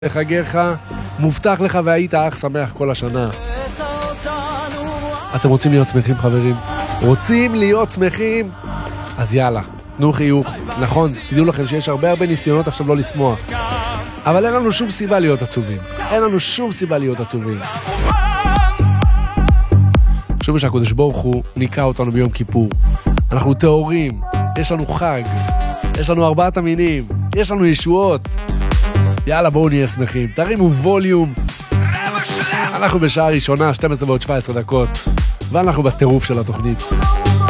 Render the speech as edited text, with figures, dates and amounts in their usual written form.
לחגיך, מובטח לך והיית אח שמח כל השנה. אתם רוצים להיות שמחים, חברים? רוצים להיות שמחים? אז יאללה, תנו חיוך. נכון, תדעו לכם שיש הרבה ניסיונות עכשיו לא לשמוח, אבל אין לנו שום סיבה להיות עצובים. אין לנו שום סיבה להיות עצובים. חשבו שהקדוש ברוך הוא ניקה אותנו ביום כיפור. אנחנו טהורים, יש לנו חג, יש לנו 4 המינים, יש לנו ישועות. יאללה, בואו נהיה שמחים. תרימו ווליום. אנחנו בשעה ראשונה, 12:17, ואנחנו בטירוף של התוכנית.